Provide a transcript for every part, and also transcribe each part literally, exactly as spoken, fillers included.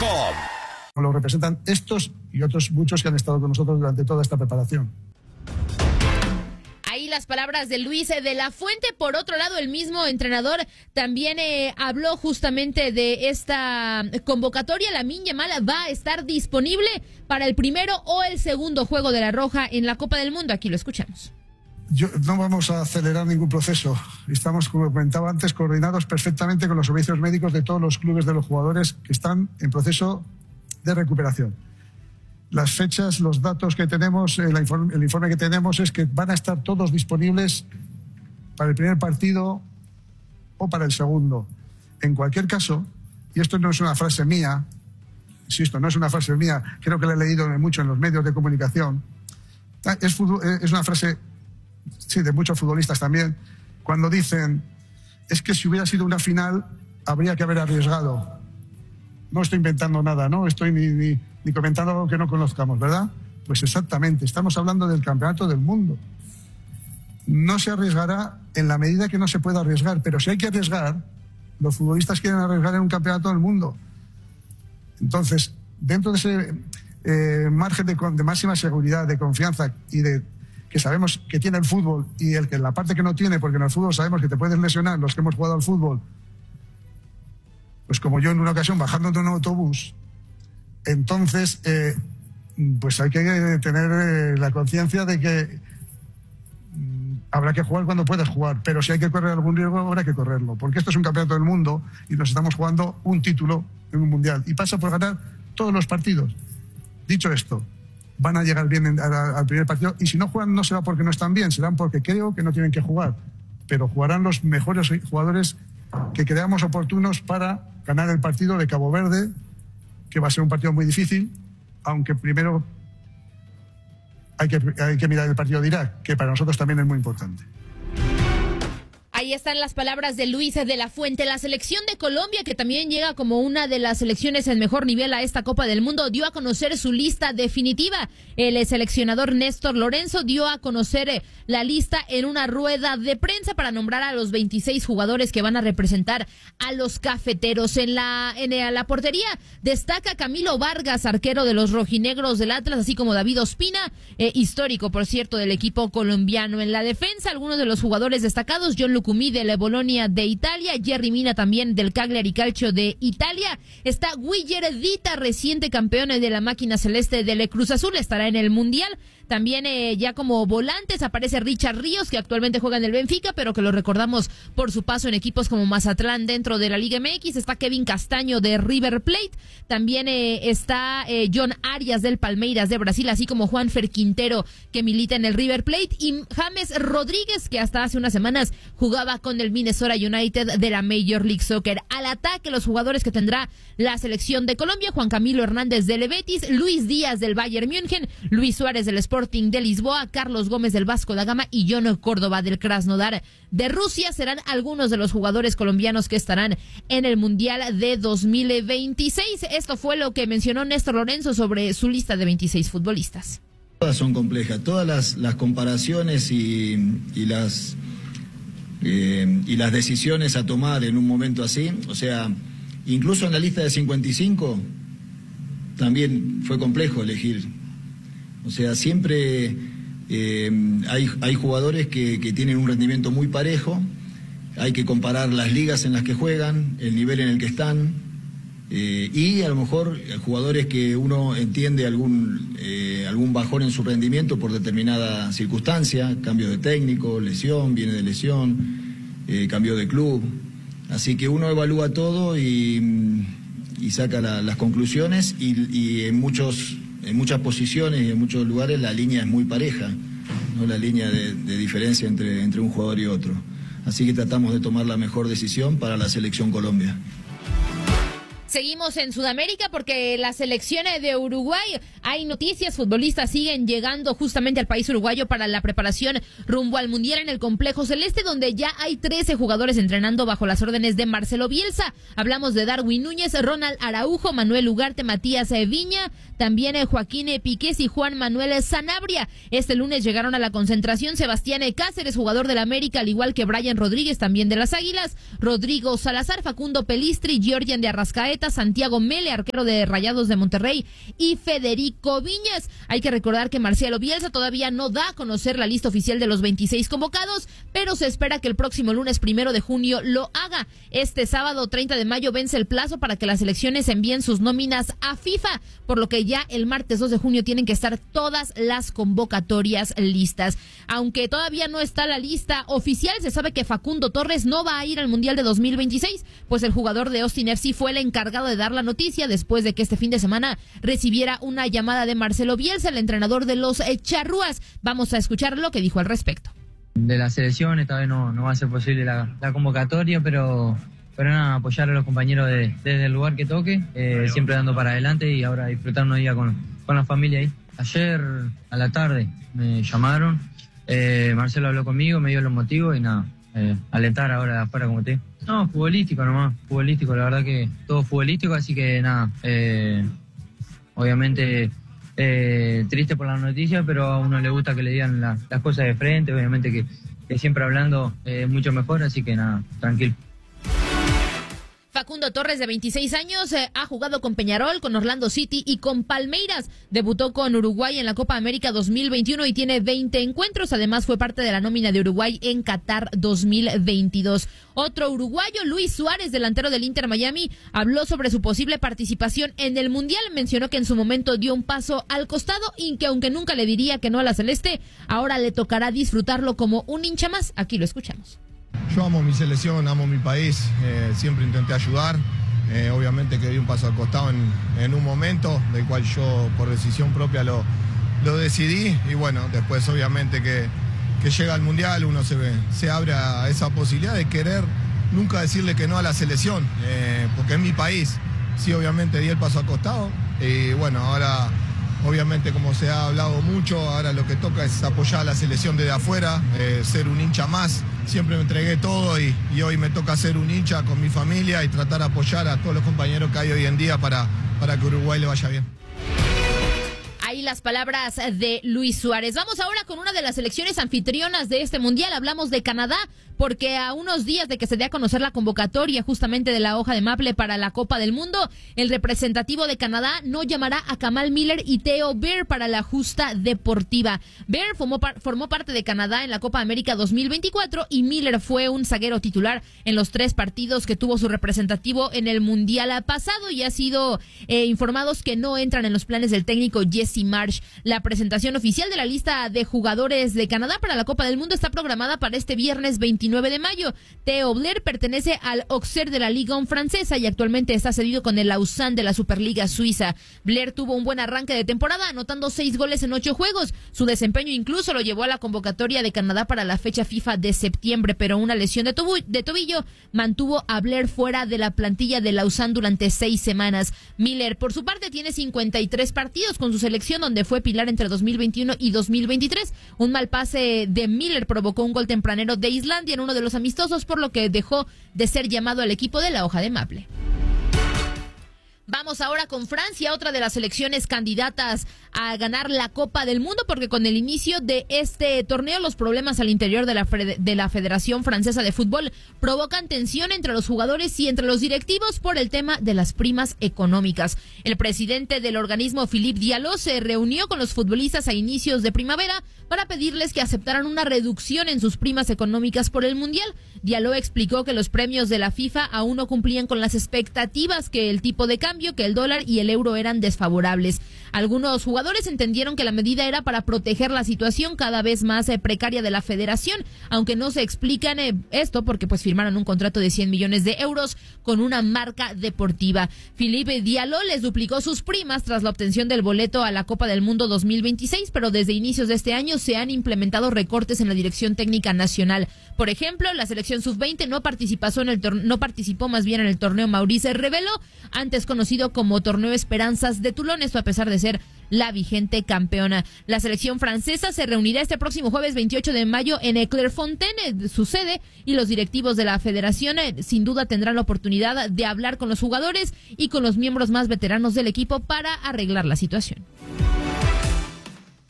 com. Lo representan estos y otros muchos que han estado con nosotros durante toda esta preparación. Ahí las palabras de Luis de la Fuente. Por otro lado, el mismo entrenador también eh, habló justamente de esta convocatoria. Lamine Yamal va a estar disponible para el primero o el segundo juego de la Roja en la Copa del Mundo. Aquí lo escuchamos. Yo, no vamos a acelerar ningún proceso. Estamos, como comentaba antes, coordinados perfectamente con los servicios médicos de todos los clubes de los jugadores que están en proceso de recuperación. Las fechas, los datos que tenemos, el informe, el informe que tenemos es que van a estar todos disponibles para el primer partido o para el segundo. En cualquier caso, y esto no es una frase mía, insisto, no es una frase mía, creo que la he leído mucho en los medios de comunicación, es, es una frase, sí, de muchos futbolistas también, cuando dicen, es que si hubiera sido una final, habría que haber arriesgado. No estoy inventando nada, no estoy ni, ni, ni comentando algo que no conozcamos, ¿verdad? Pues exactamente, estamos hablando del campeonato del mundo. No se arriesgará en la medida que no se pueda arriesgar, pero si hay que arriesgar, los futbolistas quieren arriesgar en un campeonato del mundo. Entonces, dentro de ese eh, margen de, de máxima seguridad, de confianza y de que sabemos que tiene el fútbol y el que la parte que no tiene, porque en el fútbol sabemos que te puedes lesionar, los que hemos jugado al fútbol, pues como yo en una ocasión bajando de un autobús, entonces eh, pues hay que tener eh, la conciencia de que mm, habrá que jugar cuando puedas jugar, pero si hay que correr algún riesgo habrá que correrlo, porque esto es un campeonato del mundo y nos estamos jugando un título en un mundial y pasa por ganar todos los partidos. Dicho esto, van a llegar bien en, a, al primer partido y si no juegan no será porque no están bien, serán porque creo que no tienen que jugar, pero jugarán los mejores jugadores que creamos oportunos para ganar el partido de Cabo Verde, que va a ser un partido muy difícil, aunque primero hay que, hay que mirar el partido de Irak, que para nosotros también es muy importante. Ahí están las palabras de Luis de la Fuente. La selección de Colombia, que también llega como una de las selecciones en mejor nivel a esta Copa del Mundo, dio a conocer su lista definitiva. El seleccionador Néstor Lorenzo dio a conocer la lista en una rueda de prensa para nombrar a los veintiséis jugadores que van a representar a los cafeteros. En la, en la portería destaca Camilo Vargas, arquero de los rojinegros del Atlas, así como David Ospina, eh, histórico, por cierto, del equipo colombiano. En la defensa, algunos de los jugadores destacados: John Lucumí de la Bolonia de Italia, Jerry Mina también del Cagliari Calcio de Italia, está Guiller Dita, reciente campeón de la máquina celeste del Cruz Azul, estará en el Mundial. También eh, ya como volantes aparece Richard Ríos, que actualmente juega en el Benfica, pero que lo recordamos por su paso en equipos como Mazatlán dentro de la Liga M X. Está Kevin Castaño de River Plate. También eh, está eh, John Arias del Palmeiras de Brasil, así como Juanfer Quintero, que milita en el River Plate, y James Rodríguez, que hasta hace unas semanas jugaba con el Minnesota United de la Major League Soccer. Al ataque, los jugadores que tendrá la selección de Colombia: Juan Camilo Hernández del Betis, Luis Díaz del Bayern München, Luis Suárez del Sporting de Lisboa, Carlos Gómez del Vasco da Gama y John Córdoba del Krasnodar de Rusia. Serán algunos de los jugadores colombianos que estarán en el Mundial de dos mil veintiséis. Esto fue lo que mencionó Néstor Lorenzo sobre su lista de veintiséis futbolistas. Todas son complejas, todas las, las comparaciones y, y las eh, y las decisiones a tomar en un momento así, o sea, incluso en la lista de cincuenta y cinco también fue complejo elegir. O sea, siempre eh, hay, hay jugadores que, que tienen un rendimiento muy parejo, hay que comparar las ligas en las que juegan, el nivel en el que están, eh, y a lo mejor jugadores que uno entiende algún, eh, algún bajón en su rendimiento por determinada circunstancia, cambio de técnico, lesión, viene de lesión, eh, cambio de club. Así que uno evalúa todo y, y saca la, las conclusiones y, y en muchos... En muchas posiciones y en muchos lugares la línea es muy pareja, ¿no? La línea de, de diferencia entre, entre un jugador y otro. Así que tratamos de tomar la mejor decisión para la selección Colombia. Seguimos en Sudamérica porque la selección de Uruguay, hay noticias, futbolistas siguen llegando justamente al país uruguayo para la preparación rumbo al Mundial en el Complejo Celeste, donde ya hay trece jugadores entrenando bajo las órdenes de Marcelo Bielsa. Hablamos de Darwin Núñez, Ronald Araujo, Manuel Ugarte, Matías Viña, también Joaquín Piqués y Juan Manuel Sanabria. Este lunes llegaron a la concentración Sebastián Cáceres, jugador del América, al igual que Brian Rodríguez, también de las Águilas, Rodrigo Salazar, Facundo Pelistri, Georgian de Arrascaeta, Zabaleta, Santiago Mele, arquero de Rayados de Monterrey, y Federico Viñas. Hay que recordar que Marcelo Bielsa todavía no da a conocer la lista oficial de los veintiséis convocados, pero se espera que el próximo lunes primero de junio lo haga. Este sábado treinta de mayo vence el plazo para que las selecciones envíen sus nóminas a FIFA, por lo que ya el martes dos de junio tienen que estar todas las convocatorias listas. Aunque todavía no está la lista oficial, se sabe que Facundo Torres no va a ir al Mundial de dos mil veintiséis, pues el jugador de Austin F C fue el encargado de dar la noticia después de que este fin de semana recibiera una llamada de Marcelo Bielsa, el entrenador de los Charrúas. Vamos a escuchar lo que dijo al respecto. De las selecciones todavía no, no va a ser posible la, la convocatoria, pero, pero nada, apoyar a los compañeros de, desde el lugar que toque, eh, siempre dando para adelante y ahora disfrutar unos días con, con la familia ahí. Ayer a la tarde me llamaron, eh, Marcelo habló conmigo, me dio los motivos y nada, eh, alentar ahora de afuera como te digo. No, futbolístico nomás, futbolístico, la verdad que todo futbolístico, así que nada, eh, obviamente eh, triste por la noticia, pero a uno le gusta que le digan la, las cosas de frente, obviamente que, que siempre hablando es eh, mucho mejor, así que nada, tranquilo. Facundo Torres, de veintiséis años, eh, ha jugado con Peñarol, con Orlando City y con Palmeiras. Debutó con Uruguay en la Copa América dos mil veintiuno y tiene veinte encuentros. Además, fue parte de la nómina de Uruguay en Qatar dos mil veintidós. Otro uruguayo, Luis Suárez, delantero del Inter Miami, habló sobre su posible participación en el Mundial. Mencionó que en su momento dio un paso al costado y que aunque nunca le diría que no a la celeste, ahora le tocará disfrutarlo como un hincha más. Aquí lo escuchamos. Yo amo mi selección, amo mi país, eh, siempre intenté ayudar, eh, obviamente que di un paso al costado en, en un momento, del cual yo por decisión propia lo, lo decidí, y bueno, después obviamente que, que llega al Mundial uno se, se abre a esa posibilidad de querer nunca decirle que no a la selección, eh, porque es mi país, sí obviamente di el paso al costado, y bueno, ahora obviamente como se ha hablado mucho, ahora lo que toca es apoyar a la selección desde afuera, eh, ser un hincha más. Siempre me entregué todo y, y hoy me toca ser un hincha con mi familia y tratar de apoyar a todos los compañeros que hay hoy en día para, para que Uruguay le vaya bien. Ahí las palabras de Luis Suárez. Vamos ahora con una de las selecciones anfitrionas de este Mundial. Hablamos de Canadá, porque a unos días de que se dé a conocer la convocatoria justamente de la hoja de maple para la Copa del Mundo, el representativo de Canadá no llamará a Kamal Miller y Theo Bear para la justa deportiva. Bear formó, par formó parte de Canadá en la Copa América dos mil veinticuatro y Miller fue un zaguero titular en los tres partidos que tuvo su representativo en el Mundial pasado, y ha sido eh, informados que no entran en los planes del técnico Jesse Marsh. La presentación oficial de la lista de jugadores de Canadá para la Copa del Mundo está programada para este viernes veintinueve de mayo. Theo Blair pertenece al Auxerre de la Ligue uno francesa y actualmente está cedido con el Lausanne de la Superliga Suiza. Blair tuvo un buen arranque de temporada, anotando seis goles en ocho juegos. Su desempeño incluso lo llevó a la convocatoria de Canadá para la fecha FIFA de septiembre, pero una lesión de, de tobillo mantuvo a Blair fuera de la plantilla de Lausanne durante seis semanas. Miller, por su parte, tiene cincuenta y tres partidos con su selección, donde fue pilar entre dos mil veintiuno y dos mil veintitrés. Un mal pase de Miller provocó un gol tempranero de Islandia en uno de los amistosos, por lo que dejó de ser llamado al equipo de la hoja de maple. Vamos ahora con Francia, otra de las selecciones candidatas a ganar la Copa del Mundo, porque con el inicio de este torneo los problemas al interior de la, de la Federación Francesa de Fútbol provocan tensión entre los jugadores y entre los directivos por el tema de las primas económicas. El presidente del organismo, Philippe Diallo, se reunió con los futbolistas a inicios de primavera para pedirles que aceptaran una reducción en sus primas económicas por el Mundial. Diallo explicó que los premios de la FIFA aún no cumplían con las expectativas, que el tipo de cambio, que el dólar y el euro eran desfavorables. Algunos jugadores entendieron que la medida era para proteger la situación cada vez más eh, precaria de la federación, aunque no se explican eh, esto porque pues firmaron un contrato de cien millones de euros con una marca deportiva. Philippe Diallo les duplicó sus primas tras la obtención del boleto a la Copa del Mundo dos mil veintiséis, pero desde inicios de este año se han implementado recortes en la dirección técnica nacional. Por ejemplo, la selección sub veinte no participó en el tor- no participó más bien en el torneo Maurice Reveló, antes conocido como Torneo Esperanzas de Toulon, esto a pesar de ser la vigente campeona. La selección francesa se reunirá este próximo jueves veintiocho de mayo en Clairefontaine, su sede, y los directivos de la federación eh, sin duda tendrán la oportunidad de hablar con los jugadores y con los miembros más veteranos del equipo para arreglar la situación.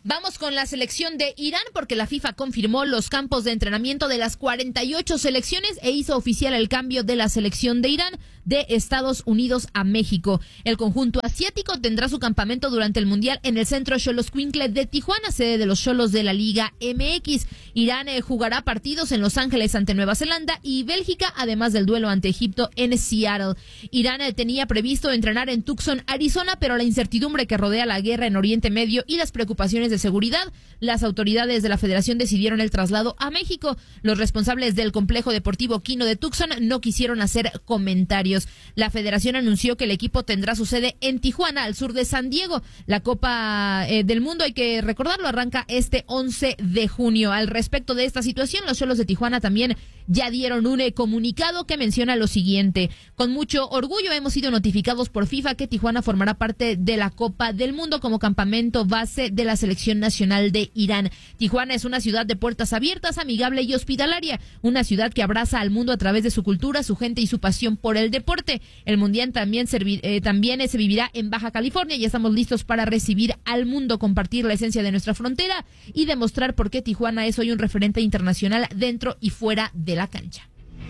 Vamos con la selección de Irán porque la FIFA confirmó los campos de entrenamiento de las cuarenta y ocho selecciones e hizo oficial el cambio de la selección de Irán de Estados Unidos a México. El conjunto asiático tendrá su campamento durante el Mundial en el Centro Xoloscuincle de Tijuana, sede de los Xolos de la Liga M X. Irán eh, jugará partidos en Los Ángeles ante Nueva Zelanda y Bélgica, además del duelo ante Egipto en Seattle. Irán eh, tenía previsto entrenar en Tucson, Arizona, pero la incertidumbre que rodea la guerra en Oriente Medio y las preocupaciones de seguridad, las autoridades de la federación decidieron el traslado a México. Los responsables del complejo deportivo Quino de Tucson no quisieron hacer comentarios. La federación anunció que el equipo tendrá su sede en Tijuana, al sur de San Diego. La Copa eh, del Mundo, hay que recordarlo, arranca este once de junio. Al respecto de esta situación, los Xolos de Tijuana también ya dieron un eh, comunicado que menciona lo siguiente: con mucho orgullo hemos sido notificados por FIFA que Tijuana formará parte de la Copa del Mundo como campamento base de la selección nacional de Irán. Tijuana es una ciudad de puertas abiertas, amigable y hospitalaria, una ciudad que abraza al mundo a través de su cultura, su gente y su pasión por el deporte. El Mundial también, servi eh, también se vivirá en Baja California y estamos listos para recibir al mundo, compartir la esencia de nuestra frontera y demostrar por qué Tijuana es hoy un referente internacional dentro y fuera de la cancha.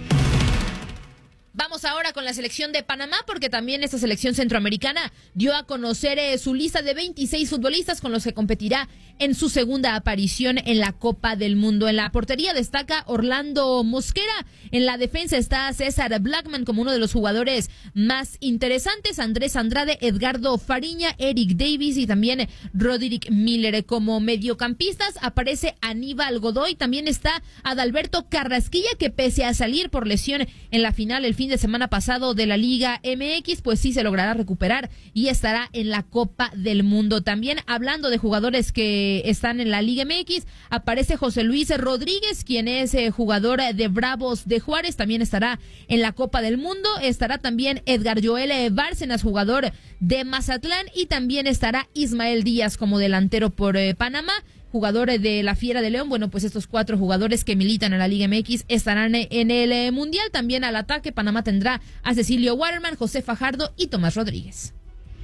Vamos ahora con la selección de Panamá porque también esta selección centroamericana dio a conocer eh, su lista de veintiséis futbolistas con los que competirá en su segunda aparición en la Copa del Mundo. En la portería destaca Orlando Mosquera, en la defensa está César Blackman como uno de los jugadores más interesantes, Andrés Andrade, Edgardo Fariña, Eric Davis y también Roderick Miller. Como mediocampistas aparece Aníbal Godoy, también está Adalberto Carrasquilla, que pese a salir por lesión en la final el fin de semana pasado de la Liga M X, pues sí se logrará recuperar y estará en la Copa del Mundo. También hablando de jugadores que están en la Liga M X, aparece José Luis Rodríguez, quien es eh, jugador de Bravos de Juárez, también estará en la Copa del Mundo. Estará también Edgar Joel Bárcenas, jugador de Mazatlán, y también estará Ismael Díaz como delantero por eh, Panamá, jugadores de la Fiera de León. Bueno, pues estos cuatro jugadores que militan en la Liga M X estarán en el Mundial. También al ataque, Panamá tendrá a Cecilio Waterman, José Fajardo y Tomás Rodríguez.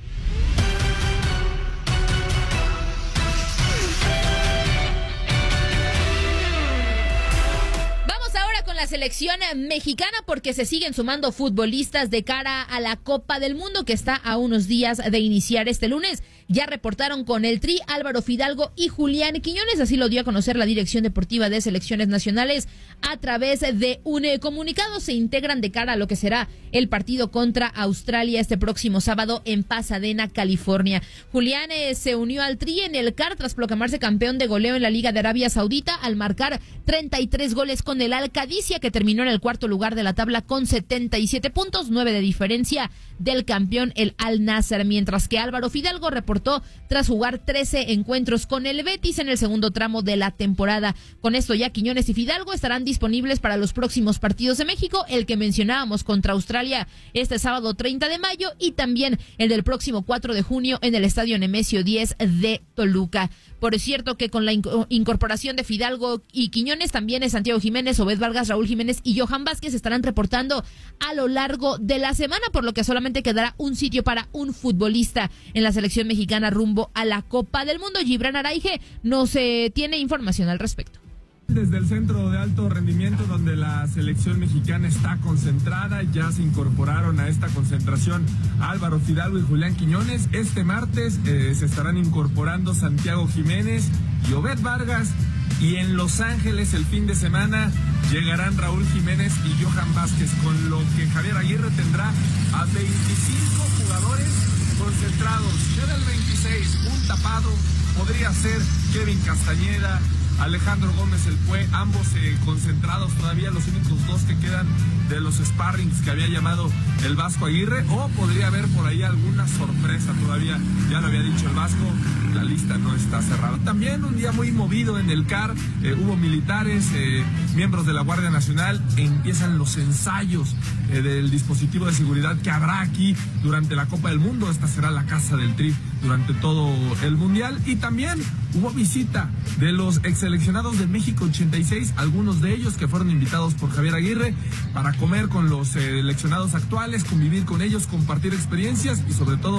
La selección mexicana porque se siguen sumando futbolistas de cara a la Copa del Mundo que está a unos días de iniciar este lunes. Ya reportaron con el Tri Álvaro Fidalgo y Julián Quiñones, así lo dio a conocer la Dirección Deportiva de Selecciones Nacionales a través de un comunicado. Se integran de cara a lo que será el partido contra Australia este próximo sábado en Pasadena, California. Julián eh, se unió al Tri en el C A R tras proclamarse campeón de goleo en la Liga de Arabia Saudita al marcar treinta y tres goles con el Al-Qadisiyah, que terminó en el cuarto lugar de la tabla con setenta y siete puntos, nueve de diferencia del campeón el Al-Nassr, mientras que Álvaro Fidalgo reportó tras jugar trece encuentros con el Betis en el segundo tramo de la temporada. Con esto ya Quiñones y Fidalgo estarán disponibles para los próximos partidos de México, el que mencionábamos contra Australia este sábado treinta de mayo y también el del próximo cuatro de junio en el Estadio Nemesio diez de Toluca. Por cierto que con la incorporación de Fidalgo y Quiñones, también es Santiago Jiménez, Obed Vargas, Raúl Jiménez y Johan Vázquez estarán reportando a lo largo de la semana, por lo que solamente quedará un sitio para un futbolista en la selección mexicana rumbo a la Copa del Mundo. Gibran Araige nos eh, tiene información al respecto. Desde el centro de alto rendimiento donde la selección mexicana está concentrada, ya se incorporaron a esta concentración Álvaro Fidalgo y Julián Quiñones. Este martes eh, se estarán incorporando Santiago Jiménez y Obed Vargas, y en Los Ángeles el fin de semana llegarán Raúl Jiménez y Johan Vázquez, con lo que Javier Aguirre tendrá a veinticinco jugadores concentrados. Queda el veintiséis, un tapado, podría ser Kevin Castañeda, Alejandro Gómez El Pue, ambos eh, concentrados, todavía los únicos dos que quedan de los sparrings que había llamado el Vasco Aguirre, o podría haber por ahí alguna sorpresa todavía, ya lo había dicho el Vasco, la lista no está cerrada. También un día muy movido en el C A R, eh, hubo militares, eh, miembros de la Guardia Nacional, empiezan los ensayos eh, del dispositivo de seguridad que habrá aquí durante la Copa del Mundo. Esta será la casa del Tri durante todo el Mundial, y también hubo visita de los ex seleccionados de México ochenta y seis, algunos de ellos que fueron invitados por Javier Aguirre para comer con los seleccionados actuales, convivir con ellos, compartir experiencias y sobre todo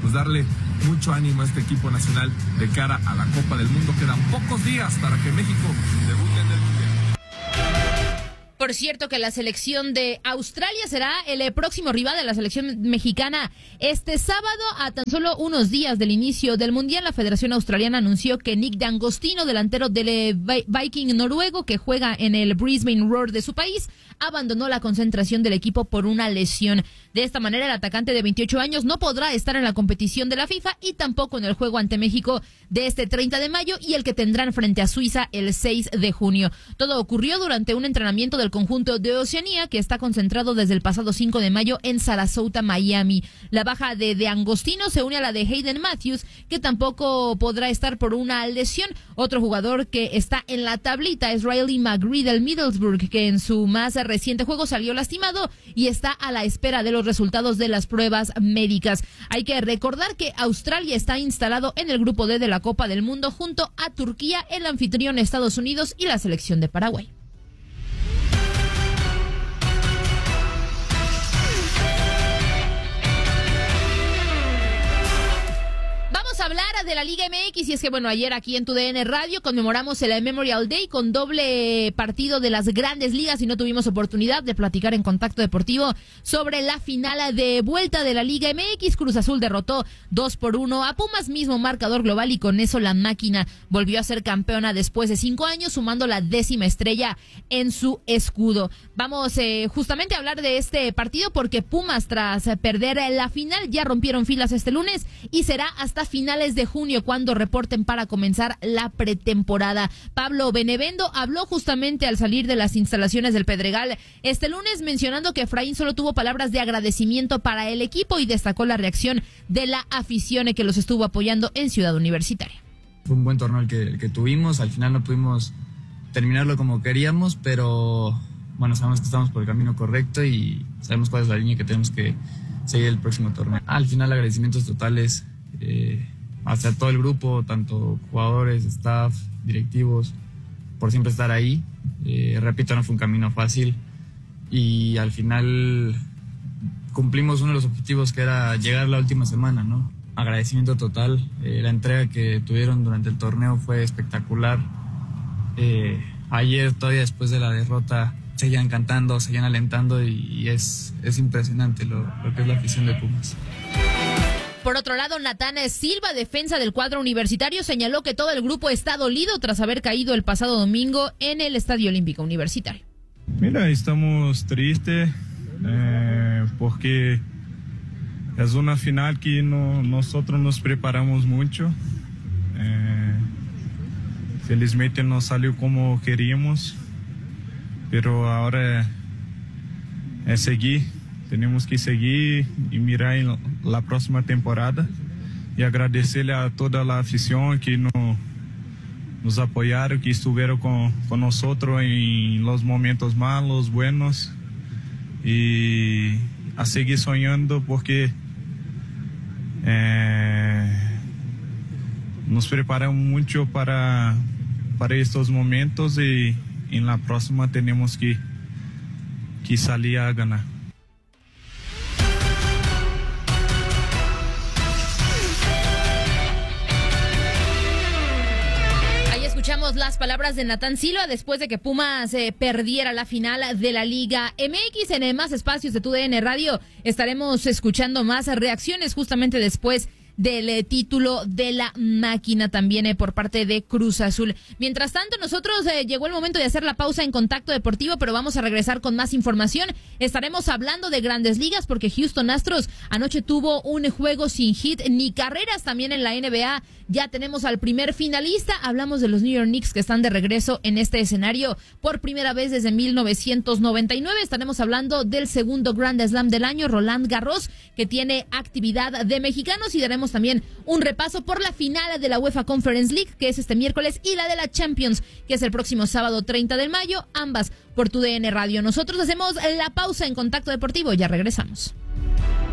pues darle mucho ánimo a este equipo nacional de cara a la Copa del Mundo. Quedan pocos días para que México debute en el Mundial. Por cierto que la selección de Australia será el próximo rival de la selección mexicana este sábado. A tan solo unos días del inicio del Mundial, la Federación Australiana anunció que Nick D'Agostino, delantero del Viking noruego que juega en el Brisbane Roar de su país, abandonó la concentración del equipo por una lesión. De esta manera, el atacante de veintiocho años no podrá estar en la competición de la FIFA y tampoco en el juego ante México de este treinta de mayo y el que tendrán frente a Suiza el seis de junio. Todo ocurrió durante un entrenamiento del conjunto de Oceanía que está concentrado desde el pasado cinco de mayo en Sarasota, Miami. La baja de D'Agostino se une a la de Hayden Matthews, que tampoco podrá estar por una lesión. Otro jugador que está en la tablita es Riley McGree del Middlesbrough, que en su más reciente juego salió lastimado y está a la espera de los resultados de las pruebas médicas. Hay que recordar que Australia está instalado en el grupo D de la Copa del Mundo junto a Turquía, el anfitrión Estados Unidos y la selección de Paraguay. Hablar de la Liga M X, y es que bueno, ayer aquí en tu D N Radio conmemoramos el Memorial Day con doble partido de las grandes ligas y no tuvimos oportunidad de platicar en Contacto Deportivo sobre la final de vuelta de la Liga M X. Cruz Azul derrotó dos por uno a Pumas, mismo marcador global, y con eso la máquina volvió a ser campeona después de cinco años, sumando la décima estrella en su escudo. Vamos eh, justamente a hablar de este partido porque Pumas, tras perder la final, ya rompieron filas este lunes y será hasta finales de junio cuando reporten para comenzar la pretemporada. Pablo Benevendo habló justamente al salir de las instalaciones del Pedregal este lunes, mencionando que Efraín solo tuvo palabras de agradecimiento para el equipo y destacó la reacción de la afición que los estuvo apoyando en Ciudad Universitaria. Fue un buen torneo el que, el que tuvimos, al final no pudimos terminarlo como queríamos, pero bueno, sabemos que estamos por el camino correcto y sabemos cuál es la línea que tenemos que seguir el próximo torneo. Al final agradecimientos totales eh, hacia todo el grupo, tanto jugadores, staff, directivos, por siempre estar ahí. Eh, repito, no fue un camino fácil y al final cumplimos uno de los objetivos, que era llegar la última semana, ¿no? Agradecimiento total. Eh, la entrega que tuvieron durante el torneo fue espectacular. Eh, ayer, todavía después de la derrota, seguían cantando, seguían alentando y, y es, es impresionante lo, lo que es la afición de Pumas. Por otro lado, Natán Silva, defensa del cuadro universitario, señaló que todo el grupo está dolido tras haber caído el pasado domingo en el Estadio Olímpico Universitario. Mira, estamos tristes eh, porque es una final que no, nosotros nos preparamos mucho. Eh, felizmente no salió como queríamos, pero ahora es seguir. Tenemos que seguir y mirar en la próxima temporada y agradecerle a toda la afición que no, nos apoyaron, que estuvieron con, con nosotros en los momentos malos, buenos, y a seguir soñando porque eh, nos preparamos mucho para, para estos momentos y en la próxima tenemos que, que salir a ganar. Escuchamos las palabras de Natán Silva después de que Pumas eh, perdiera la final de la Liga M X. En más espacios de tu D N Radio estaremos escuchando más reacciones justamente después del eh, título de la máquina también eh, por parte de Cruz Azul. Mientras tanto, nosotros eh, llegó el momento de hacer la pausa en Contacto Deportivo, pero vamos a regresar con más información. Estaremos hablando de Grandes Ligas porque Houston Astros anoche tuvo un juego sin hit ni carreras. También en la N B A ya tenemos al primer finalista. Hablamos de los New York Knicks que están de regreso en este escenario por primera vez desde mil novecientos noventa y nueve. Estaremos hablando del segundo Grand Slam del año, Roland Garros, que tiene actividad de mexicanos, y daremos también un repaso por la final de la UEFA Conference League, que es este miércoles, y la de la Champions, que es el próximo sábado treinta de mayo, ambas por tu D N Radio. Nosotros hacemos la pausa en Contacto Deportivo, ya regresamos.